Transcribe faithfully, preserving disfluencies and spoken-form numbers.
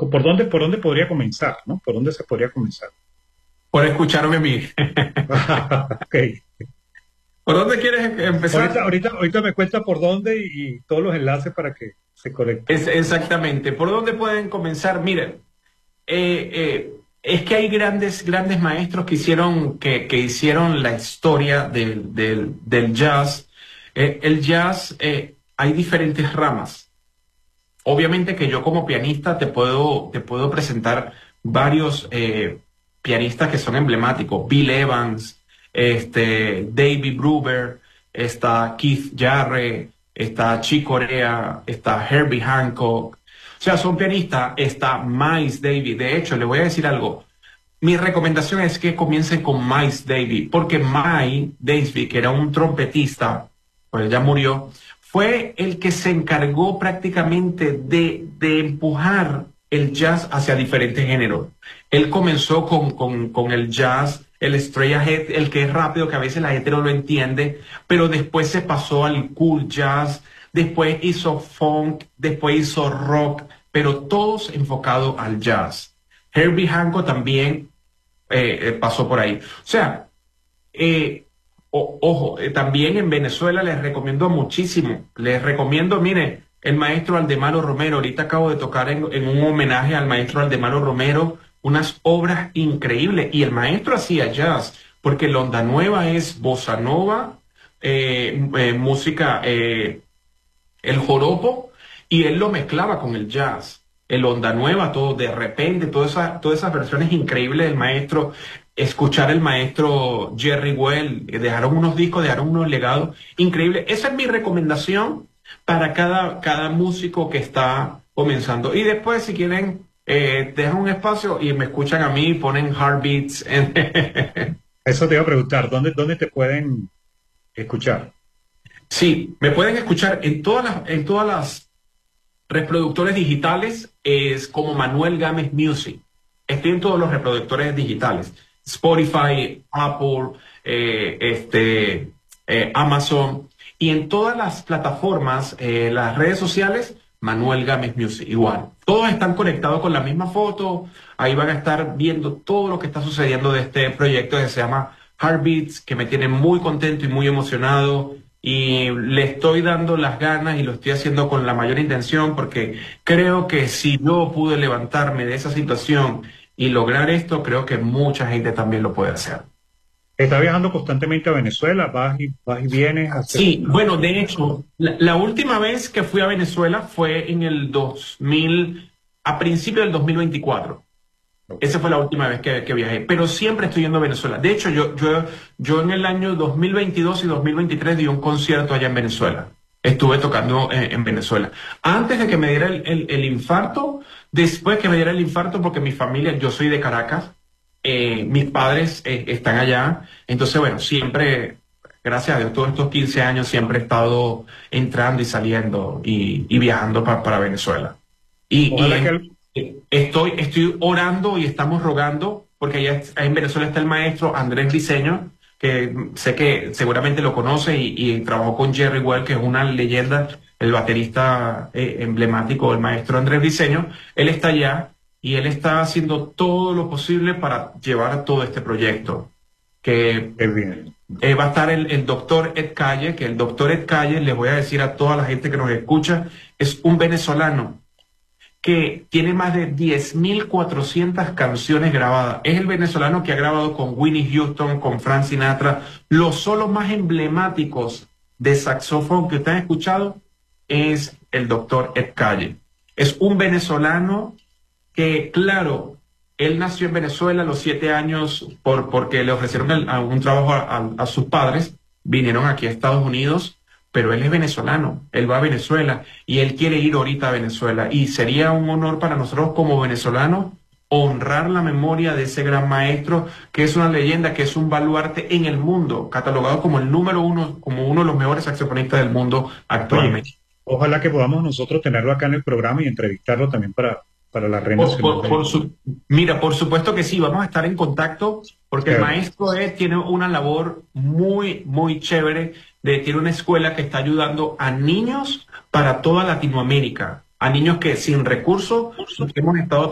¿Por dónde, por dónde podría comenzar, ¿no? ¿Por dónde se podría comenzar? Por escucharme a mí. Ok. ¿Por dónde quieres Ahorita, empezar? ahorita, ahorita me cuenta por dónde y, y todos los enlaces para que se conecten. Es exactamente. ¿Por dónde pueden comenzar? Miren, eh, eh, es que hay grandes, grandes maestros que hicieron, que, que hicieron la historia del, del, del jazz. Eh, el jazz, eh, hay diferentes ramas. Obviamente que yo como pianista te puedo, te puedo presentar varios eh, pianistas que son emblemáticos. Bill Evans, este, David Brubeck, está Keith Jarrett, está Chick Corea, está Herbie Hancock. O sea, son pianistas. Está Miles Davis. De hecho, le voy a decir algo. Mi recomendación es que comiencen con Miles Davis, porque Miles Davis, que era un trompetista, pues ya murió, fue el que se encargó prácticamente de, de empujar el jazz hacia diferentes géneros. Él comenzó con, con, con el jazz, el straight ahead, el que es rápido, que a veces la gente no lo entiende, pero después se pasó al cool jazz, después hizo funk, después hizo rock, pero todos enfocados al jazz. Herbie Hancock también eh, eh, pasó por ahí. O sea, eh, o- ojo, eh, también en Venezuela les recomiendo muchísimo. Les recomiendo, mire, el maestro Aldemaro Romero. Ahorita acabo de tocar en, en un homenaje al maestro Aldemaro Romero unas obras increíbles. Y el maestro hacía jazz, porque la onda nueva es bossa nova, eh, eh, música, eh, el joropo, y él lo mezclaba con el jazz, el onda nueva, todo de repente, todas esas, todas esas versiones increíbles del maestro, escuchar el maestro Jerry Well, eh, dejaron unos discos, dejaron unos legados increíbles. Esa es mi recomendación para cada, cada músico que está comenzando. Y después, si quieren, eh, dejan un espacio y me escuchan a mí, ponen heartbeats. En Eso te iba a preguntar, ¿dónde, dónde te pueden escuchar? Sí, me pueden escuchar en todas las, en todas las reproductores digitales, es como Manuel Gámez Music. Estoy en todos los reproductores digitales. Spotify, Apple, eh, este, eh, Amazon. Y en todas las plataformas, eh, las redes sociales, Manuel Gámez Music. Igual. Todos están conectados con la misma foto. Ahí van a estar viendo todo lo que está sucediendo de este proyecto que se llama Heartbeats, que me tiene muy contento y muy emocionado. Y le estoy dando las ganas y lo estoy haciendo con la mayor intención porque creo que si yo pude levantarme de esa situación y lograr esto, creo que mucha gente también lo puede hacer. ¿Estás viajando constantemente a Venezuela? ¿Vas y, vas y vienes? ¿Haces? Sí, bueno, de hecho, la, la última vez que fui a Venezuela fue en el dos mil, a principios del dos mil veinticuatro. Esa fue la última vez que, que viajé, pero siempre estoy yendo a Venezuela. De hecho, yo, yo, yo en el año dos mil veintidós y dos mil veintitrés di un concierto allá en Venezuela. Estuve tocando en, en Venezuela. Antes de que me diera el, el- el infarto, después que me diera el infarto, porque mi familia, yo soy de Caracas, eh, mis padres eh, están allá. Entonces, bueno, siempre, gracias a Dios, todos estos quince años siempre he estado entrando y saliendo y, y viajando pa- para Venezuela. Y, y Ojalá que, en- al- eh, estoy, estoy orando y estamos rogando, porque allá es- en Venezuela está el maestro Andrés Briceño, que sé que seguramente lo conoce y, y trabajó con Jerry Well, que es una leyenda, el baterista eh, emblemático, el maestro Andrés Briceño. Él está allá y él está haciendo todo lo posible para llevar todo este proyecto. Que que bien. eh, va a estar el, el doctor Ed Calle, que el doctor Ed Calle, les voy a decir a toda la gente que nos escucha, es un venezolano que tiene más de diez mil cuatrocientas canciones grabadas. Es el venezolano que ha grabado con Winnie Houston, con Frank Sinatra. Los solos más emblemáticos de saxofón que ustedes han escuchado es el doctor Ed Calle. Es un venezolano que, claro, él nació en Venezuela a los siete años por, porque le ofrecieron el- a un trabajo a, a- a sus padres, vinieron aquí a Estados Unidos, pero él es venezolano, él va a Venezuela y él quiere ir ahorita a Venezuela. Y sería un honor para nosotros como venezolanos honrar la memoria de ese gran maestro, que es una leyenda, que es un baluarte en el mundo, catalogado como el número uno, como uno de los mejores saxofonistas del mundo Oye, actualmente. ojalá que podamos nosotros tenerlo acá en el programa y entrevistarlo también para, para la Red Por, Nacional por- de... por su- mira, por supuesto que sí, vamos a estar en contacto porque el Chévere. maestro Ed tiene una labor muy, muy chévere, de, tiene una escuela que está ayudando a niños para toda Latinoamérica, a niños que sin recursos hemos estado